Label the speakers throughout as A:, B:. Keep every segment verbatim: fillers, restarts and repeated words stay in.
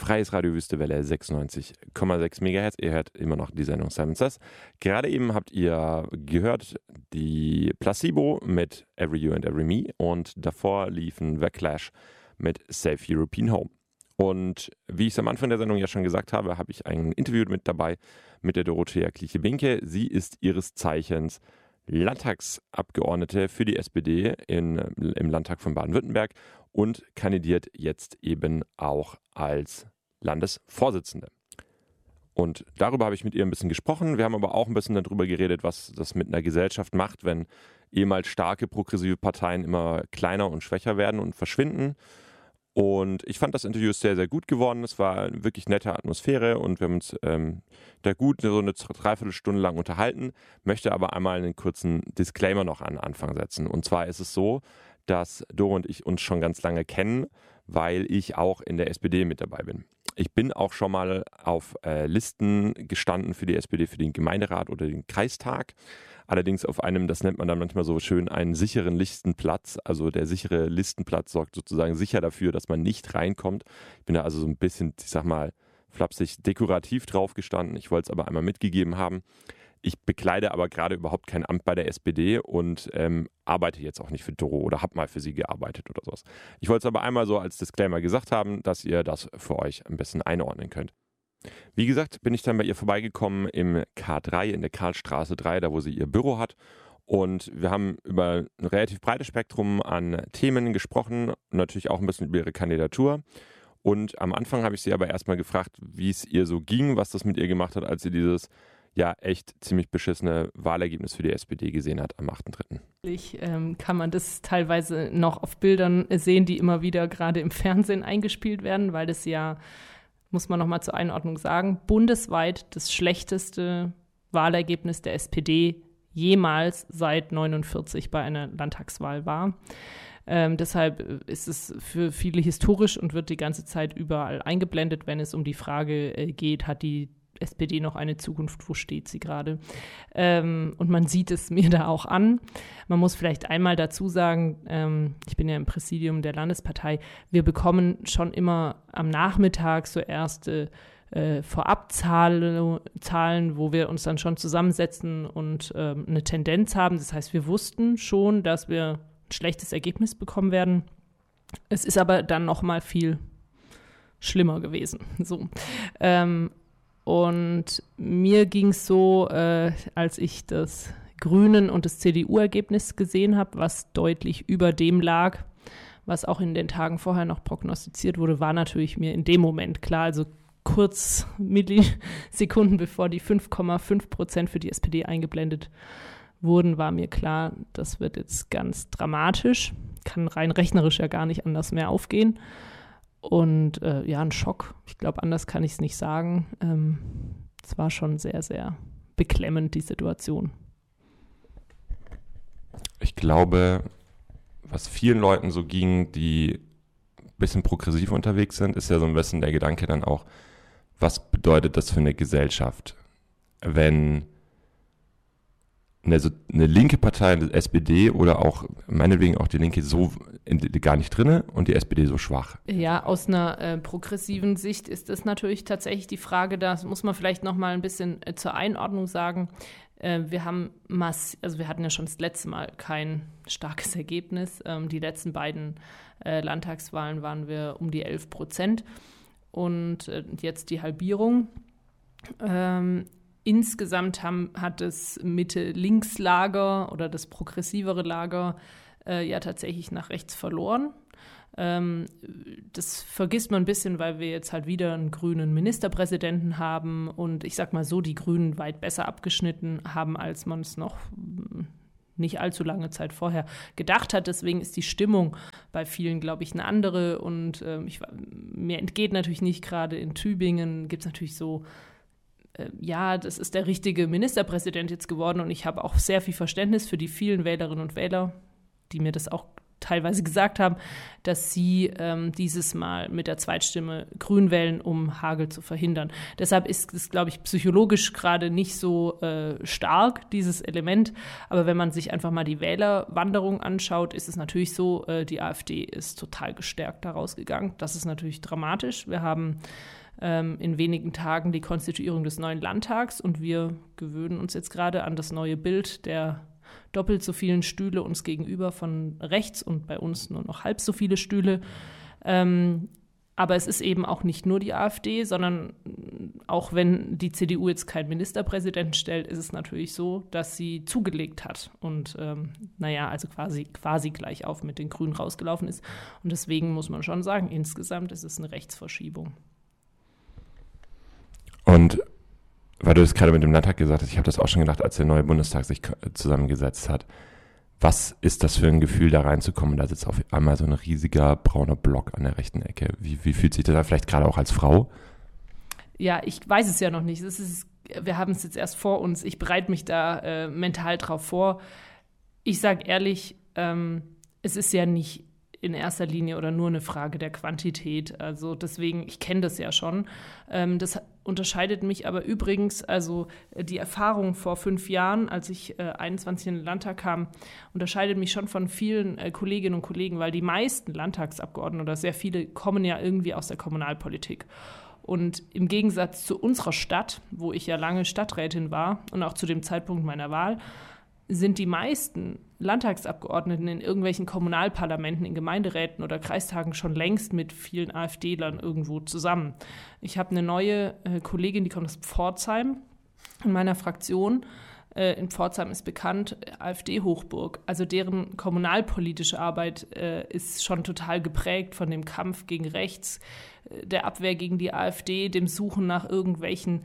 A: Freies Radio Wüstewelle sechsundneunzig Komma sechs Megahertz. Ihr hört immer noch die Sendung Simon Says. Gerade eben habt ihr gehört die Placebo mit Every You and Every Me und davor liefen The Clash mit Safe European Home. Und wie ich es am Anfang der Sendung ja schon gesagt habe, habe ich ein Interview mit dabei mit der Dorothea Kliche-Binke. Sie ist ihres Zeichens Landtagsabgeordnete für die S P D in, im Landtag von Baden-Württemberg und kandidiert jetzt eben auch als Landesvorsitzende. Und darüber habe ich mit ihr ein bisschen gesprochen. Wir haben aber auch ein bisschen darüber geredet, was das mit einer Gesellschaft macht, wenn ehemals starke progressive Parteien immer kleiner und schwächer werden und verschwinden. Und ich fand das Interview sehr, sehr gut geworden. Es war eine wirklich nette Atmosphäre und wir haben uns ähm, da gut so eine Dreiviertelstunde lang unterhalten. Möchte aber einmal einen kurzen Disclaimer noch an den Anfang setzen. Und zwar ist es so, dass Doro und ich uns schon ganz lange kennen, weil ich auch in der S P D mit dabei bin. Ich bin auch schon mal auf äh, Listen gestanden für die S P D, für den Gemeinderat oder den Kreistag. Allerdings auf einem, das nennt man dann manchmal so schön, einen sicheren Listenplatz. Also der sichere Listenplatz sorgt sozusagen sicher dafür, dass man nicht reinkommt. Ich bin da also so ein bisschen, ich sag mal, flapsig dekorativ drauf gestanden. Ich wollte es aber einmal mitgegeben haben. Ich bekleide aber gerade überhaupt kein Amt bei der S P D und ähm, arbeite jetzt auch nicht für Doro oder habe mal für sie gearbeitet oder sowas. Ich wollte es aber einmal so als Disclaimer gesagt haben, dass ihr das für euch ein bisschen einordnen könnt. Wie gesagt, bin ich dann bei ihr vorbeigekommen im K drei, in der Karlstraße drei, da wo sie ihr Büro hat. Und wir haben über ein relativ breites Spektrum an Themen gesprochen, natürlich auch ein bisschen über ihre Kandidatur. Und am Anfang habe ich sie aber erstmal gefragt, wie es ihr so ging, was das mit ihr gemacht hat, als sie dieses ja echt ziemlich beschissene Wahlergebnis für die S P D gesehen hat am achten dritten
B: Ähm, kann man das teilweise noch auf Bildern sehen, die immer wieder gerade im Fernsehen eingespielt werden, weil das ja, muss man nochmal zur Einordnung sagen, bundesweit das schlechteste Wahlergebnis der S P D jemals seit neunundvierzig bei einer Landtagswahl war. Ähm, deshalb ist es für viele historisch und wird die ganze Zeit überall eingeblendet, wenn es um die Frage äh, geht, hat die S P D noch eine Zukunft, wo steht sie gerade? Ähm, und man sieht es mir da auch an. Man muss vielleicht einmal dazu sagen, ähm, ich bin ja im Präsidium der Landespartei, wir bekommen schon immer am Nachmittag so erste äh, Vorabzahlen, Zahlen, wo wir uns dann schon zusammensetzen und ähm, eine Tendenz haben. Das heißt, wir wussten schon, dass wir ein schlechtes Ergebnis bekommen werden. Es ist aber dann noch mal viel schlimmer gewesen. So. Ähm, Und mir ging es so, äh, als ich das Grünen- und das C D U-Ergebnis gesehen habe, was deutlich über dem lag, was auch in den Tagen vorher noch prognostiziert wurde, war natürlich mir in dem Moment klar, also kurz Millisekunden bevor die fünf Komma fünf Prozent für die S P D eingeblendet wurden, war mir klar, das wird jetzt ganz dramatisch, kann rein rechnerisch ja gar nicht anders mehr aufgehen. Und äh, ja, ein Schock. Ich glaube, anders kann ich es nicht sagen. Ähm, es war schon sehr, sehr beklemmend, die Situation.
A: Ich glaube, was vielen Leuten so ging, die ein bisschen progressiv unterwegs sind, ist ja so ein bisschen der Gedanke dann auch, was bedeutet das für eine Gesellschaft, wenn eine, so eine linke Partei, die S P D oder auch meinetwegen auch die Linke so in, gar nicht drinne und die S P D so schwach.
B: Ja, aus einer äh, progressiven Sicht ist das natürlich tatsächlich die Frage, da muss man vielleicht noch mal ein bisschen äh, zur Einordnung sagen. Äh, wir haben mass- also wir hatten ja schon das letzte Mal kein starkes Ergebnis. Ähm, die letzten beiden äh, Landtagswahlen waren wir um die elf Prozent und äh, jetzt die Halbierung. Ähm, Insgesamt haben, hat das Mitte-Links-Lager oder das progressivere Lager äh, ja tatsächlich nach rechts verloren. Ähm, das vergisst man ein bisschen, weil wir jetzt halt wieder einen grünen Ministerpräsidenten haben und ich sag mal so, die Grünen weit besser abgeschnitten haben, als man es noch nicht allzu lange Zeit vorher gedacht hat. Deswegen ist die Stimmung bei vielen, glaube ich, eine andere und äh, ich, mir entgeht natürlich nicht, gerade in Tübingen gibt es natürlich so, ja, das ist der richtige Ministerpräsident jetzt geworden und ich habe auch sehr viel Verständnis für die vielen Wählerinnen und Wähler, die mir das auch teilweise gesagt haben, dass sie ähm, dieses Mal mit der Zweitstimme Grün wählen, um Hagel zu verhindern. Deshalb ist es, glaube ich, psychologisch gerade nicht so äh, stark, dieses Element. Aber wenn man sich einfach mal die Wählerwanderung anschaut, ist es natürlich so, äh, die AfD ist total gestärkt da rausgegangen. Das ist natürlich dramatisch. Wir haben ähm, in wenigen Tagen die Konstituierung des neuen Landtags und wir gewöhnen uns jetzt gerade an das neue Bild der doppelt so vielen Stühle uns gegenüber von rechts und bei uns nur noch halb so viele Stühle. Ähm, aber es ist eben auch nicht nur die AfD, sondern auch wenn die C D U jetzt keinen Ministerpräsidenten stellt, ist es natürlich so, dass sie zugelegt hat und ähm, naja, also quasi, quasi gleich auf mit den Grünen rausgelaufen ist. Und deswegen muss man schon sagen, insgesamt ist es eine Rechtsverschiebung.
A: Und weil du das gerade mit dem Landtag gesagt hast, ich habe das auch schon gedacht, als der neue Bundestag sich zusammengesetzt hat. Was ist das für ein Gefühl, da reinzukommen? Da sitzt auf einmal so ein riesiger brauner Block an der rechten Ecke. Wie, wie fühlt sich das da vielleicht gerade auch als Frau?
B: Ja, ich weiß es ja noch nicht. Das ist, wir haben es jetzt erst vor uns. Ich bereite mich da äh, mental drauf vor. Ich sage ehrlich, ähm, es ist ja nicht in erster Linie oder nur eine Frage der Quantität. Also deswegen, ich kenne das ja schon. Ähm, das unterscheidet mich aber übrigens, also die Erfahrung vor fünf Jahren, als ich äh, einundzwanzig in den Landtag kam, unterscheidet mich schon von vielen äh, Kolleginnen und Kollegen, weil die meisten Landtagsabgeordneten oder sehr viele kommen ja irgendwie aus der Kommunalpolitik. Und im Gegensatz zu unserer Stadt, wo ich ja lange Stadträtin war und auch zu dem Zeitpunkt meiner Wahl, sind die meisten Landtagsabgeordneten in irgendwelchen Kommunalparlamenten, in Gemeinderäten oder Kreistagen schon längst mit vielen AfDlern irgendwo zusammen. Ich habe eine neue äh, Kollegin, die kommt aus Pforzheim in meiner Fraktion. Äh, in Pforzheim ist bekannt, AfD-Hochburg. Also deren kommunalpolitische Arbeit äh, ist schon total geprägt von dem Kampf gegen rechts, äh, der Abwehr gegen die AfD, dem Suchen nach irgendwelchen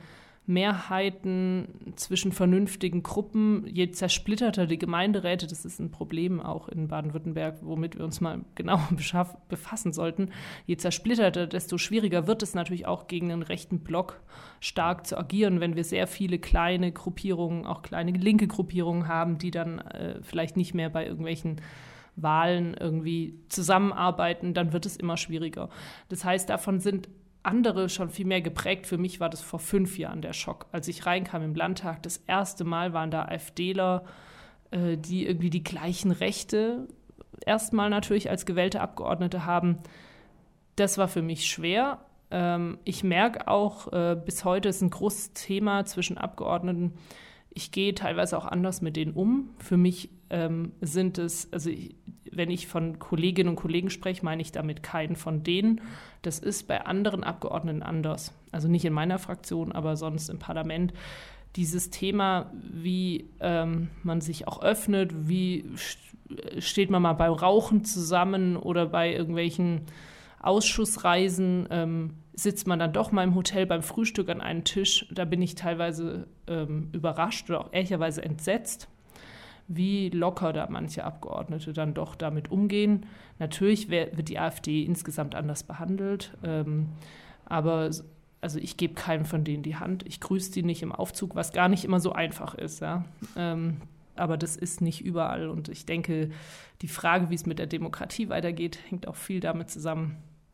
B: Mehrheiten zwischen vernünftigen Gruppen. Je zersplitterter die Gemeinderäte, das ist ein Problem auch in Baden-Württemberg, womit wir uns mal genau befassen sollten. Je zersplitterter, desto schwieriger wird es natürlich auch gegen einen rechten Block stark zu agieren, wenn wir sehr viele kleine Gruppierungen, auch kleine linke Gruppierungen haben, die dann äh, vielleicht nicht mehr bei irgendwelchen Wahlen irgendwie zusammenarbeiten, dann wird es immer schwieriger. Das heißt, davon sind andere schon viel mehr geprägt. Für mich war das vor fünf Jahren der Schock. Als ich reinkam im Landtag, das erste Mal waren da AfDler, äh, die irgendwie die gleichen Rechte erstmal natürlich als gewählte Abgeordnete haben. Das war für mich schwer. Ähm, ich merke auch, äh, bis heute ist ein großes Thema zwischen Abgeordneten. Ich gehe teilweise auch anders mit denen um. Für mich ähm, sind es, also ich, wenn ich von Kolleginnen und Kollegen spreche, meine ich damit keinen von denen. Das ist bei anderen Abgeordneten anders. Also nicht in meiner Fraktion, aber sonst im Parlament. Dieses Thema, wie ähm, man sich auch öffnet, wie steht man mal beim Rauchen zusammen oder bei irgendwelchen Ausschussreisen, ähm, sitzt man dann doch mal im Hotel beim Frühstück an einem Tisch. Da bin ich teilweise ähm, überrascht oder auch ehrlicherweise entsetzt, wie locker da manche Abgeordnete dann doch damit umgehen. Natürlich wird die AfD insgesamt anders behandelt, ähm, aber also ich gebe keinem von denen die Hand. Ich grüße die nicht im Aufzug, was gar nicht immer so einfach ist. Ja? Ähm, aber das ist nicht überall. Und ich denke, die Frage, wie es mit der Demokratie weitergeht, hängt auch viel damit zusammen,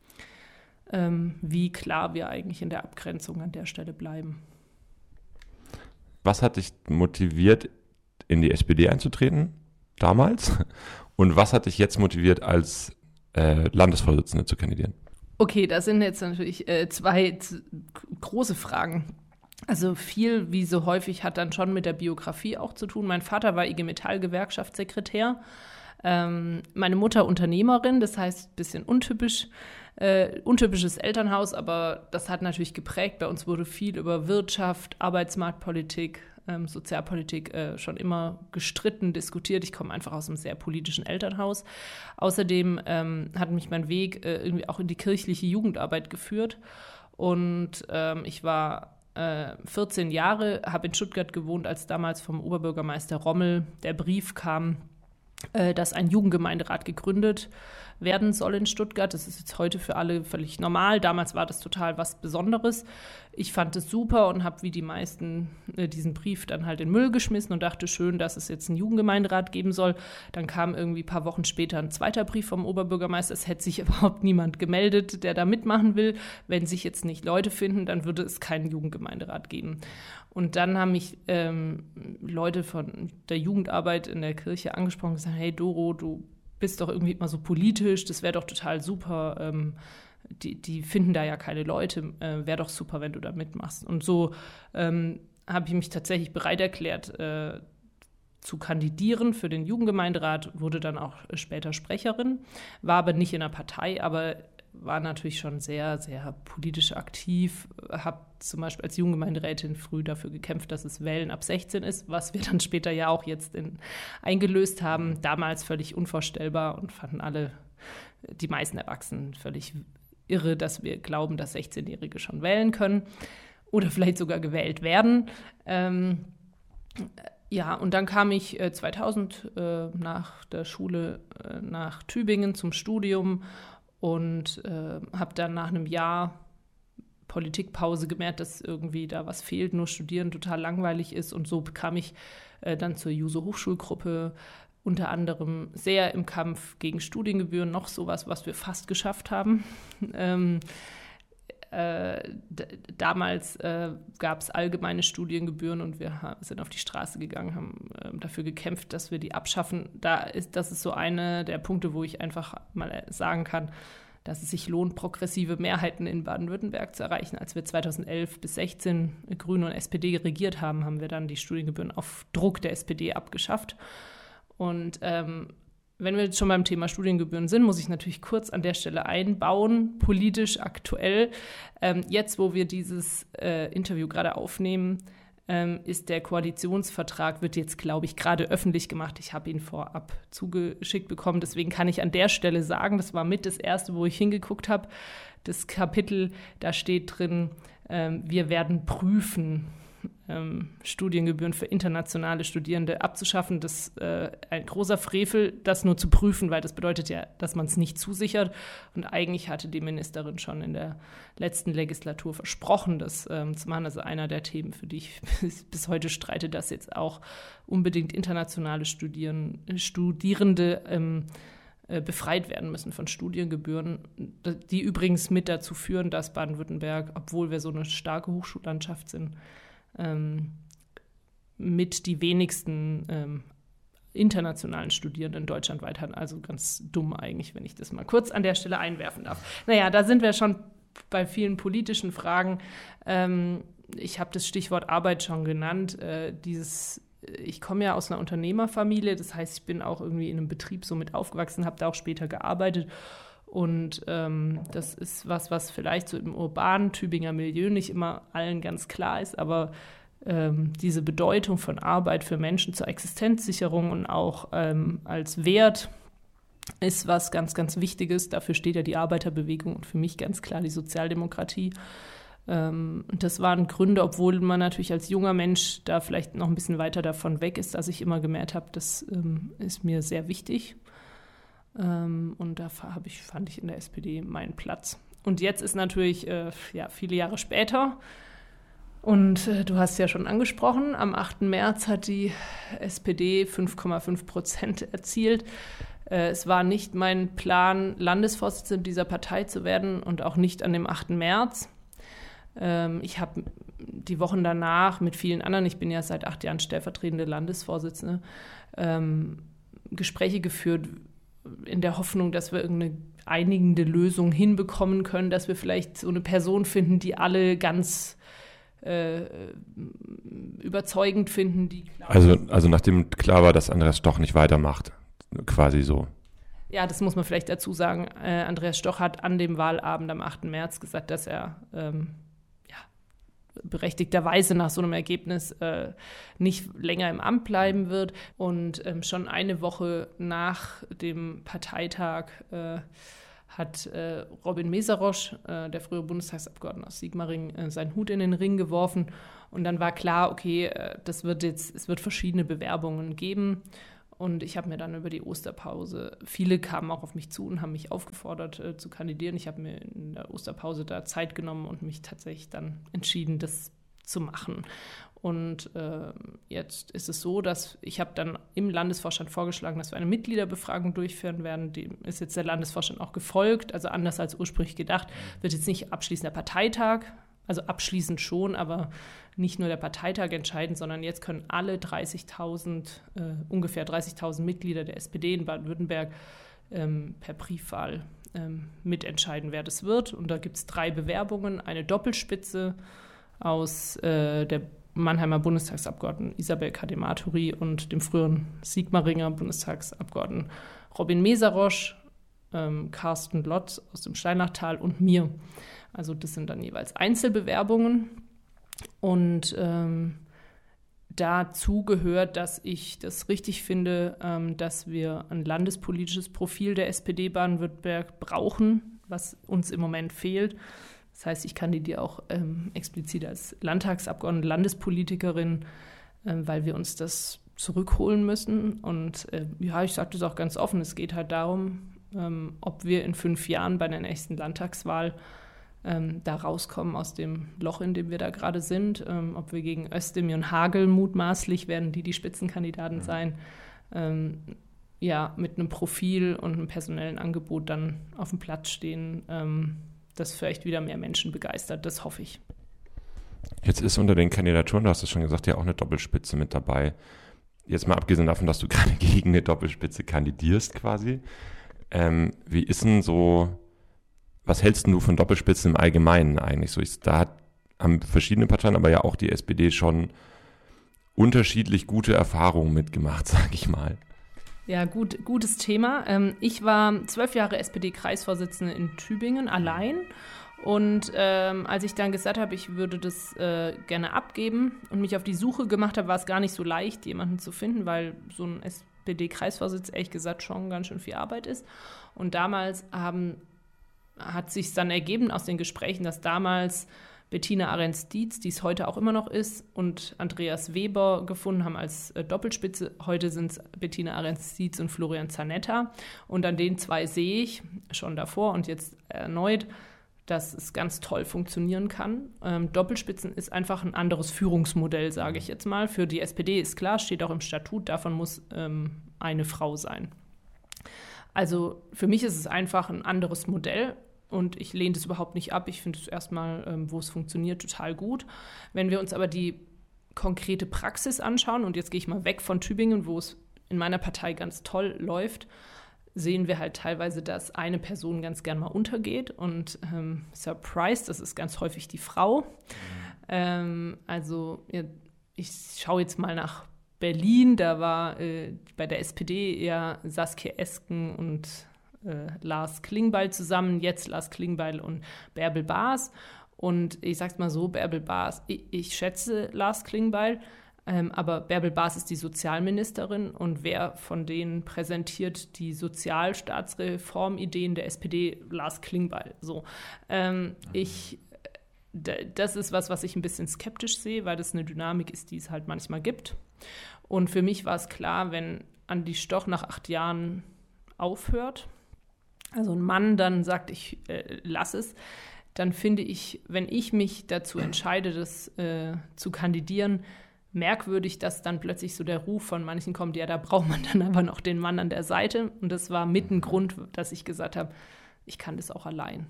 B: ähm, wie klar wir eigentlich in der Abgrenzung an der Stelle bleiben.
A: Was hat dich motiviert, in die S P D einzutreten, damals? Und was hat dich jetzt motiviert, als äh, Landesvorsitzende zu kandidieren?
B: Okay, das sind jetzt natürlich äh, zwei z- große Fragen. Also viel, wie so häufig, hat dann schon mit der Biografie auch zu tun. Mein Vater war I G Metall-Gewerkschaftssekretär, ähm, meine Mutter Unternehmerin, das heißt ein bisschen untypisch, äh, untypisches Elternhaus, aber das hat natürlich geprägt. Bei uns wurde viel über Wirtschaft, Arbeitsmarktpolitik, ähm, Sozialpolitik äh, schon immer gestritten, diskutiert. Ich komme einfach aus einem sehr politischen Elternhaus. Außerdem ähm, hat mich mein Weg äh, irgendwie auch in die kirchliche Jugendarbeit geführt. Und ähm, ich war äh, vierzehn Jahre, habe in Stuttgart gewohnt, als damals vom Oberbürgermeister Rommel der Brief kam, äh, dass ein Jugendgemeinderat gegründet werden soll in Stuttgart. Das ist jetzt heute für alle völlig normal. Damals war das total was Besonderes. Ich fand es super und habe wie die meisten äh, diesen Brief dann halt in den Müll geschmissen und dachte, schön, dass es jetzt einen Jugendgemeinderat geben soll. Dann kam irgendwie ein paar Wochen später ein zweiter Brief vom Oberbürgermeister. Es hätte sich überhaupt niemand gemeldet, der da mitmachen will. Wenn sich jetzt nicht Leute finden, dann würde es keinen Jugendgemeinderat geben. Und dann haben mich ähm, Leute von der Jugendarbeit in der Kirche angesprochen und gesagt, hey Doro, du bist doch irgendwie immer so politisch, das wäre doch total super, ähm, die, die finden da ja keine Leute, äh, wäre doch super, wenn du da mitmachst. Und so ähm, habe ich mich tatsächlich bereit erklärt, äh, zu kandidieren für den Jugendgemeinderat, wurde dann auch später Sprecherin, war aber nicht in der Partei, aber war natürlich schon sehr, sehr politisch aktiv, habe zum Beispiel als Jugendgemeinderätin früh dafür gekämpft, dass es Wählen ab sechzehn ist, was wir dann später ja auch jetzt in, eingelöst haben. Damals völlig unvorstellbar und fanden alle, die meisten Erwachsenen, völlig irre, dass wir glauben, dass sechzehnjährige schon wählen können oder vielleicht sogar gewählt werden. Ähm, ja, und dann kam ich äh, zweitausend äh, nach der Schule äh, nach Tübingen zum Studium und äh, habe dann nach einem Jahr Politikpause gemerkt, dass irgendwie da was fehlt, nur Studieren total langweilig ist. Und so kam ich äh, dann zur Juso-Hochschulgruppe, unter anderem sehr im Kampf gegen Studiengebühren, noch sowas, was wir fast geschafft haben. ähm, äh, d- damals äh, gab es allgemeine Studiengebühren und wir ha- sind auf die Straße gegangen, haben äh, dafür gekämpft, dass wir die abschaffen. Da ist, das ist so einer der Punkte, wo ich einfach mal sagen kann, dass es sich lohnt, progressive Mehrheiten in Baden-Württemberg zu erreichen. Als wir zweitausendelf bis sechzehn Grüne und S P D regiert haben, haben wir dann die Studiengebühren auf Druck der S P D abgeschafft. Und ähm, wenn wir jetzt schon beim Thema Studiengebühren sind, muss ich natürlich kurz an der Stelle einbauen, politisch aktuell. Ähm, jetzt, wo wir dieses äh, Interview gerade aufnehmen, ähm, ist der Koalitionsvertrag, wird jetzt, glaube ich, gerade öffentlich gemacht. Ich habe ihn vorab zugeschickt bekommen. Deswegen kann ich an der Stelle sagen, das war mit das Erste, wo ich hingeguckt habe, das Kapitel, da steht drin, ähm, wir werden prüfen, Ähm, Studiengebühren für internationale Studierende abzuschaffen. Das ist äh, ein großer Frevel, das nur zu prüfen, weil das bedeutet ja, dass man es nicht zusichert. Und eigentlich hatte die Ministerin schon in der letzten Legislatur versprochen, das ähm, zu machen. Also einer der Themen, für die ich bis, bis heute streite, dass jetzt auch unbedingt internationale Studieren, Studierende ähm, äh, befreit werden müssen von Studiengebühren, die übrigens mit dazu führen, dass Baden-Württemberg, obwohl wir so eine starke Hochschullandschaft sind, Ähm, mit die wenigsten ähm, internationalen Studierenden deutschlandweit hat. Also ganz dumm eigentlich, wenn ich das mal kurz an der Stelle einwerfen darf. Naja, da sind wir schon bei vielen politischen Fragen. Ähm, ich habe das Stichwort Arbeit schon genannt. Äh, dieses, ich komme ja aus einer Unternehmerfamilie, das heißt, ich bin auch irgendwie in einem Betrieb so mit aufgewachsen, habe da auch später gearbeitet. Und ähm, das ist was, was vielleicht so im urbanen Tübinger Milieu nicht immer allen ganz klar ist, aber ähm, diese Bedeutung von Arbeit für Menschen zur Existenzsicherung und auch ähm, als Wert ist was ganz, ganz Wichtiges. Dafür steht ja die Arbeiterbewegung und für mich ganz klar die Sozialdemokratie. Ähm, und das waren Gründe, obwohl man natürlich als junger Mensch da vielleicht noch ein bisschen weiter davon weg ist, dass ich immer gemerkt habe, das ähm, ist mir sehr wichtig. Ähm, und da hab ich, fand ich in der S P D meinen Platz. Und jetzt ist natürlich äh, ja, viele Jahre später, und äh, du hast ja schon angesprochen, am achten März hat die S P D fünf Komma fünf Prozent erzielt. Äh, es war nicht mein Plan, Landesvorsitzende dieser Partei zu werden und auch nicht an dem achten März. Ähm, ich habe die Wochen danach mit vielen anderen, ich bin ja seit acht Jahren stellvertretende Landesvorsitzende, ähm, Gespräche geführt, in der Hoffnung, dass wir irgendeine einigende Lösung hinbekommen können, dass wir vielleicht so eine Person finden, die alle ganz äh, überzeugend finden. Die
A: also, also nachdem klar war, dass Andreas Stoch nicht weitermacht, quasi so.
B: Ja, das muss man vielleicht dazu sagen. Äh, Andreas Stoch hat an dem Wahlabend am achten März gesagt, dass er ähm, ja, berechtigterweise nach so einem Ergebnis äh, nicht länger im Amt bleiben wird. Und ähm, schon eine Woche nach dem Parteitag äh, hat äh, Robin Meserosch, äh, der frühere Bundestagsabgeordnete aus Sigmaringen, äh, seinen Hut in den Ring geworfen. Und dann war klar, okay, äh, das wird jetzt, es wird verschiedene Bewerbungen geben. Und ich habe mir dann über die Osterpause, viele kamen auch auf mich zu und haben mich aufgefordert äh, zu kandidieren. Ich habe mir in der Osterpause da Zeit genommen und mich tatsächlich dann entschieden, das zu machen. Und äh, jetzt ist es so, dass ich habe dann im Landesvorstand vorgeschlagen, dass wir eine Mitgliederbefragung durchführen werden. Dem ist jetzt der Landesvorstand auch gefolgt, also anders als ursprünglich gedacht. Wird jetzt nicht abschließend der Parteitag, also abschließend schon, aber nicht nur der Parteitag entscheiden, sondern jetzt können alle dreißigtausend, äh, ungefähr dreißigtausend Mitglieder der S P D in Baden-Württemberg ähm, per Briefwahl ähm, mitentscheiden, wer das wird. Und da gibt es drei Bewerbungen, eine Doppelspitze aus äh, der Mannheimer Bundestagsabgeordneten Isabel Kadematouri und dem früheren Sigmaringer Bundestagsabgeordneten Robin Mesarosch, ähm, Carsten Lotz aus dem Steinachtal und mir. Also das sind dann jeweils Einzelbewerbungen. Und ähm, dazu gehört, dass ich das richtig finde, ähm, dass wir ein landespolitisches Profil der S P D Baden-Württemberg brauchen, was uns im Moment fehlt. Das heißt, ich kandidiere auch ähm, explizit als Landtagsabgeordnete, Landespolitikerin, äh, weil wir uns das zurückholen müssen. Und äh, ja, ich sage das auch ganz offen, es geht halt darum, ähm, ob wir in fünf Jahren bei der nächsten Landtagswahl ähm, da rauskommen aus dem Loch, in dem wir da gerade sind, ähm, ob wir gegen Özdemir und Hagel mutmaßlich werden, die die Spitzenkandidaten sein, ähm, ja, mit einem Profil und einem personellen Angebot dann auf dem Platz stehen, ähm, das vielleicht wieder mehr Menschen begeistert. Das hoffe ich.
A: Jetzt ist unter den Kandidaturen, du hast es schon gesagt, ja auch eine Doppelspitze mit dabei. Jetzt mal abgesehen davon, dass du gerade gegen eine Doppelspitze kandidierst quasi. Ähm, wie ist denn so, was hältst du von Doppelspitzen im Allgemeinen eigentlich? So ist, da hat, haben verschiedene Parteien, aber ja auch die S P D schon unterschiedlich gute Erfahrungen mitgemacht, sag ich mal.
B: Ja, gut, gutes Thema. Ähm, ich war zwölf Jahre S P D-Kreisvorsitzende in Tübingen allein. Und ähm, als ich dann gesagt habe, ich würde das äh, gerne abgeben und mich auf die Suche gemacht habe, war es gar nicht so leicht, jemanden zu finden, weil so ein S P D-Kreisvorsitz ehrlich gesagt schon ganz schön viel Arbeit ist. Und damals haben, hat sich dann ergeben aus den Gesprächen, dass damals Bettina Ahrens-Dietz, die es heute auch immer noch ist, und Andreas Weber gefunden haben als äh, Doppelspitze. Heute sind es Bettina Ahrens-Dietz und Florian Zanetta. Und an den zwei sehe ich schon davor und jetzt erneut, dass es ganz toll funktionieren kann. Ähm, Doppelspitzen ist einfach ein anderes Führungsmodell, sage ich jetzt mal. Für die S P D ist klar, steht auch im Statut, davon muss ähm, eine Frau sein. Also für mich ist es einfach ein anderes Modell. Und ich lehne das überhaupt nicht ab. Ich finde es erstmal, ähm, wo es funktioniert, total gut. Wenn wir uns aber die konkrete Praxis anschauen, und jetzt gehe ich mal weg von Tübingen, wo es in meiner Partei ganz toll läuft, sehen wir halt teilweise, dass eine Person ganz gern mal untergeht. Und ähm, Surprise, das ist ganz häufig die Frau. Mhm. Ähm, also ja, ich schaue jetzt mal nach Berlin. Da war äh, bei der S P D eher Saskia Esken und Äh, Lars Klingbeil zusammen, jetzt Lars Klingbeil und Bärbel Baas. Und ich sag's mal so, Bärbel Baas, ich, ich schätze Lars Klingbeil, ähm, aber Bärbel Baas ist die Sozialministerin und wer von denen präsentiert die Sozialstaatsreformideen der S P D? Lars Klingbeil. So. Ähm, mhm. Ich, d- das ist was, was ich ein bisschen skeptisch sehe, weil das eine Dynamik ist, die es halt manchmal gibt. Und für mich war es klar, wenn Andi Stoch nach acht Jahren aufhört, also ein Mann dann sagt, ich äh, lasse es, dann finde ich, wenn ich mich dazu entscheide, das äh, zu kandidieren, merkwürdig, dass dann plötzlich so der Ruf von manchen kommt, ja, da braucht man dann aber noch den Mann an der Seite. Und das war mit ein Grund, dass ich gesagt habe, ich kann das auch allein.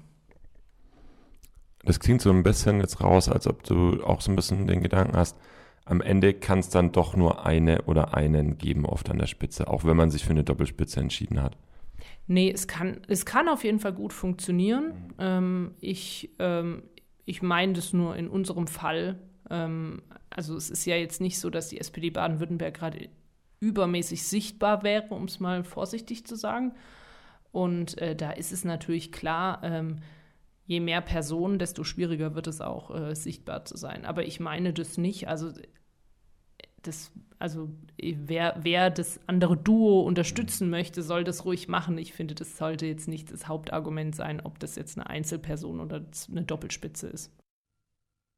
A: Das klingt so ein bisschen jetzt raus, als ob du auch so ein bisschen den Gedanken hast, am Ende kann es dann doch nur eine oder einen geben, oft an der Spitze, auch wenn man sich für eine Doppelspitze entschieden hat.
B: Nee, es kann, es kann auf jeden Fall gut funktionieren. Mhm. Ähm, ich ähm, ich meine das nur in unserem Fall. Ähm, also es ist ja jetzt nicht so, dass die S P D Baden-Württemberg gerade übermäßig sichtbar wäre, um es mal vorsichtig zu sagen. Und äh, da ist es natürlich klar, ähm, je mehr Personen, desto schwieriger wird es auch, äh, sichtbar zu sein. Aber ich meine das nicht. Also Das, also wer, wer das andere Duo unterstützen möchte, soll das ruhig machen. Ich finde, das sollte jetzt nicht das Hauptargument sein, ob das jetzt eine Einzelperson oder eine Doppelspitze ist.